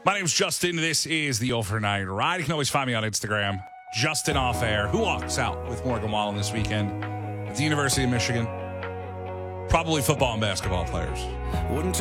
My name's Justin. This is the Overnight Ride. You can always find me on Instagram, Justin Off Air. Who walks out with Morgan Wallen this weekend at the University of Michigan? Probably football and basketball players.